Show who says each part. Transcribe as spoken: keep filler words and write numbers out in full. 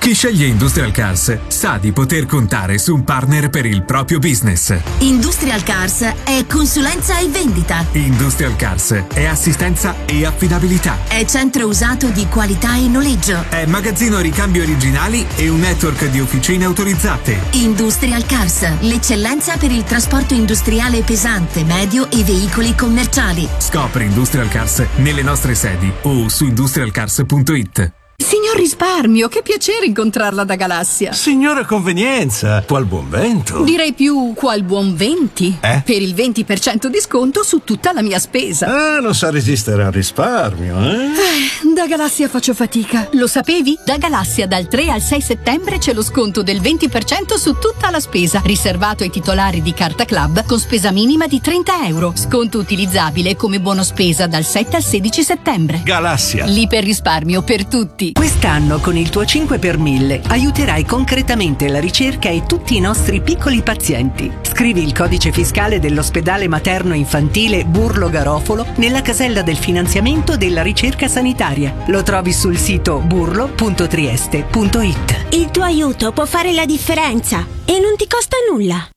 Speaker 1: Chi sceglie Industrial Cars sa di poter contare su un partner per il proprio business.
Speaker 2: Industrial Cars è consulenza e vendita.
Speaker 1: Industrial Cars è assistenza e affidabilità.
Speaker 2: È centro usato di qualità e noleggio.
Speaker 1: È magazzino ricambi originali e un network di officine autorizzate.
Speaker 2: Industrial Cars, l'eccellenza per il trasporto industriale pesante, medio e veicoli commerciali.
Speaker 1: Scopri Industrial Cars nelle nostre sedi o su industrial cars punto it.
Speaker 3: Signor Risparmio, che piacere incontrarla da Galassia.
Speaker 4: Signora Convenienza, qual buon vento.
Speaker 3: Direi più qual buon venti.
Speaker 4: Eh?
Speaker 3: Per il venti per cento di sconto su tutta la mia spesa.
Speaker 4: Ah, non sa resistere al risparmio, eh?
Speaker 3: eh? Da Galassia faccio fatica. Lo sapevi? Da Galassia dal tre al sei settembre c'è lo sconto del venti per cento su tutta la spesa, riservato ai titolari di Carta Club con spesa minima di trenta euro. Sconto utilizzabile come buono spesa dal sette al sedici settembre.
Speaker 4: Galassia.
Speaker 3: L'iperrisparmio per tutti.
Speaker 5: Quest'anno con il tuo cinque per mille aiuterai concretamente la ricerca e tutti i nostri piccoli pazienti. Scrivi il codice fiscale dell'ospedale materno infantile Burlo Garofalo nella casella del finanziamento della ricerca sanitaria. Lo trovi sul sito burlo punto trieste punto it.
Speaker 6: Il tuo aiuto può fare la differenza e non ti costa nulla.